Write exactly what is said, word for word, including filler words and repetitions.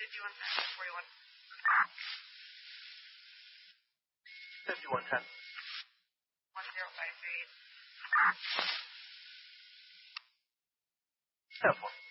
fifty-one ten, forty-one. fifty-one ten. one zero five three. ten four.